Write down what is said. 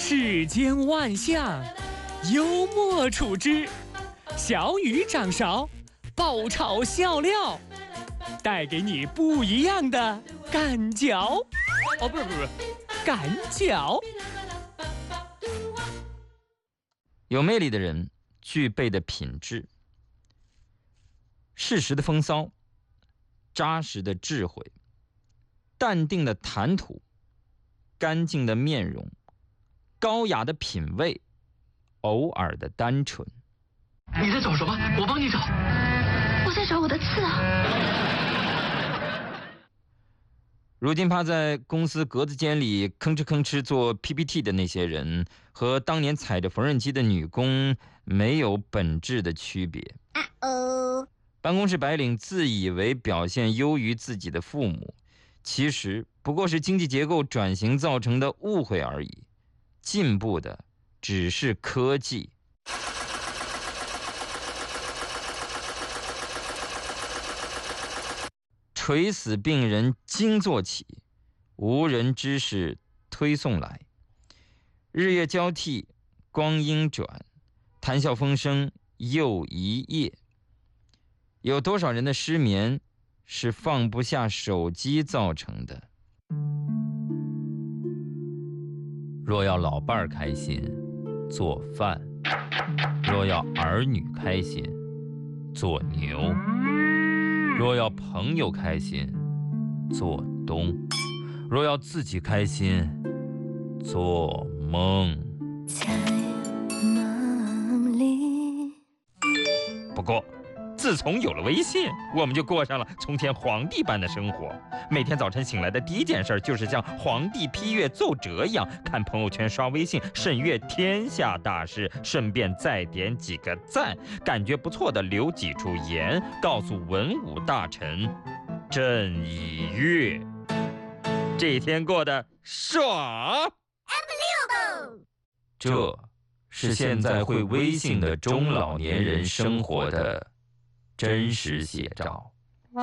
世间万象，幽默处之。小雨掌勺，爆炒笑料，带给你不一样的感觉。哦，不是，感觉。 有魅力的人具备的品质：适时的风骚，扎实的智慧，淡定的谈吐，干净的面容，高雅的品味，偶尔的单纯。 你在找什么？我帮你找。 我在找我的刺啊！ 如今趴在公司格子间里吭哧吭哧做 PPT 的那些人，和当年踩着缝纫机的女工没有本质的区别。办公室白领自以为表现优于自己的父母，其实不过是经济结构转型造成的误会而已。进步的只是科技。垂死病人惊坐起，无人知是推送来。日月交替，光阴转，谈笑风生又一夜。有多少人的失眠是放不下手机造成的？若要老伴儿开心，做饭；若要儿女开心，做牛；若要朋友开心，做东；若要自己开心，做梦。在梦里。不过自从有了微信，我们就过上了从前皇帝般的生活。每天早晨醒来的第一件事，就是像皇帝批阅奏折一样，看朋友圈、刷微信，审阅天下大事，顺便再点几个赞，感觉不错的留几处言，告诉文武大臣：朕已阅。这一天过得爽。这是现在会微信的中老年人生活的真实写照。